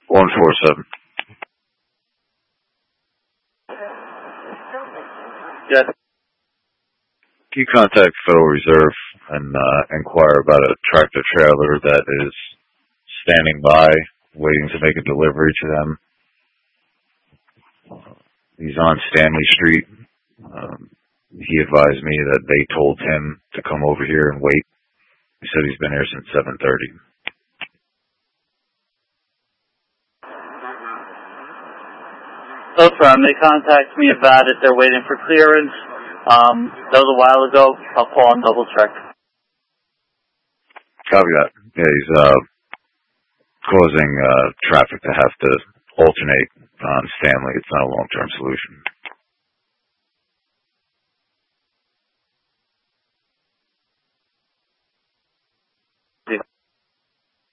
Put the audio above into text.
147. Yes. Can you contact Federal Reserve and inquire about a tractor trailer that is standing by, waiting to make a delivery to them? He's on Stanley Street. He advised me that they told him to come over here and wait. He said he's been here since 7:30. No problem. They contacted me about it. They're waiting for clearance. That was a while ago. I'll call and double check. Copy that. Yeah, he's causing traffic to have to alternate on Stanley. It's not a long-term solution.